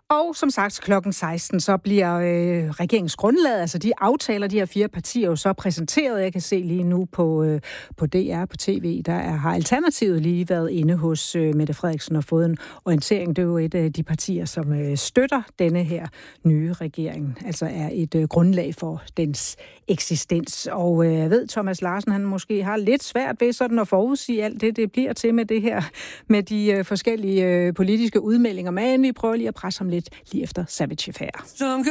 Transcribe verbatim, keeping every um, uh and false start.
Og som sagt klokken seksten, så bliver øh, regeringsgrundlaget, altså de aftaler, de her fire partier jo så præsenteret. Jeg kan se lige nu på, øh, på D R på tv, der er, har Alternativet lige været inde hos øh, Mette Frederiksen og fået en orientering. Det er jo et af de partier, som øh, støtter denne her nye regering, altså er et øh, grundlag for dens eksistens. Og øh, jeg ved, Thomas Larsen, han måske har lidt svært ved sådan at forudsige alt det, det bliver til med det her, med de øh, forskellige øh, politiske udmeldinger. Men vi prøver lige at presse ham lidt lige efter Savage Affair.